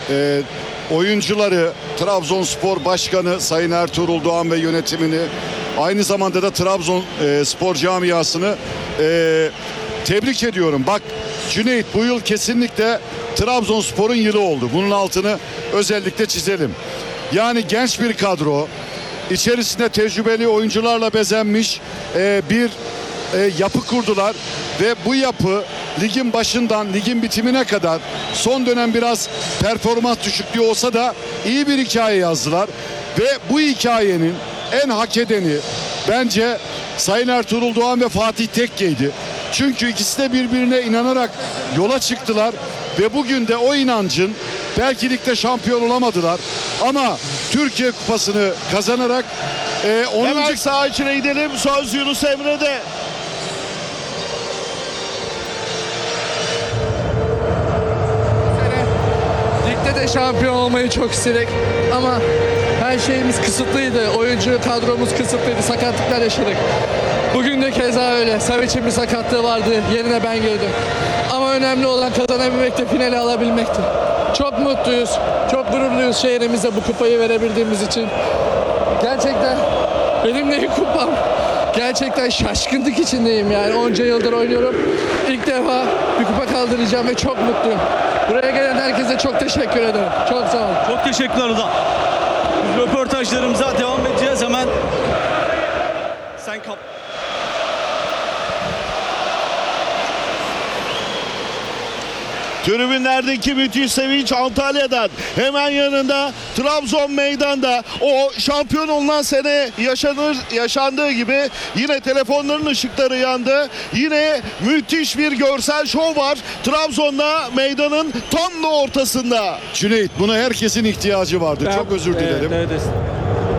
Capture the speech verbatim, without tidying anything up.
e, oyuncuları, Trabzonspor Başkanı Sayın Ertuğrul Doğan ve yönetimini, aynı zamanda da Trabzonspor camiasını e, tebrik ediyorum. Bak Cüneyt, bu yıl kesinlikle Trabzonspor'un yılı oldu. Bunun altını özellikle çizelim. Yani genç bir kadro, içerisinde tecrübeli oyuncularla bezenmiş e, bir e, yapı kurdular ve bu yapı ligin başından ligin bitimine kadar, son dönem biraz performans düşüklüğü olsa da iyi bir hikaye yazdılar ve bu hikayenin en hak edeni bence Sayın Ertuğrul Doğan ve Fatih Tekke'ydi. Çünkü ikisi de birbirine inanarak yola çıktılar ve bugün de o inancın, belki ligde şampiyon olamadılar ama Türkiye Kupası'nı kazanarak e, onuncu Hemen saha içine gidelim. Söz Yunus Emre'de. Ligde de şampiyon olmayı çok istedik ama her şeyimiz kısıtlıydı. Oyuncu kadromuz kısıtlıydı. Sakatlıklar yaşadık. Bugün de keza öyle. Savic'in bir sakatlığı vardı. Yerine ben girdim. Ama önemli olan kazanabilmekti, finali alabilmekti. Çok mutluyuz. Çok gururluyuz şehrimize bu kupayı verebildiğimiz için. Gerçekten benim de ilk kupam. Gerçekten şaşkınlık içindeyim yani. Onca yıldır oynuyorum. İlk defa bir kupa kaldıracağım ve çok mutluyum. Buraya gelen herkese çok teşekkür ederim. Çok sağ olun. Çok teşekkürler Uda. Biz röportajlarımıza devam edeceğiz hemen. Sen kap. Tribünlerdeki müthiş sevinç Antalya'dan. Hemen yanında Trabzon meydanda. O şampiyon olunan sene yaşanır, yaşandığı gibi yine telefonların ışıkları yandı. Yine müthiş bir görsel şov var. Trabzon'da meydanın tam da ortasında. Cüneyt, buna herkesin ihtiyacı vardı. Çok özür dilerim. Evet, evet.